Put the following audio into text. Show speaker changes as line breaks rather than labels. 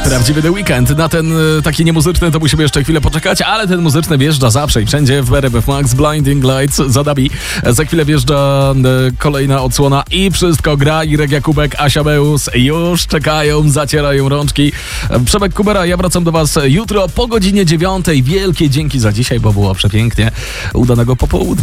Prawdziwy The Weekend. Na ten taki niemuzyczny to musimy jeszcze chwilę poczekać, ale ten muzyczny wjeżdża zawsze i wszędzie w RMF Max. Blinding Lights za nami. Za chwilę wjeżdża kolejna odsłona i wszystko gra. Irek Jakubek, Asia Beus już czekają, zacierają rączki. Przemek Kubera, ja wracam do was jutro po godzinie 9. Wielkie dzięki za dzisiaj, bo było przepięknie. Udanego popołudnia.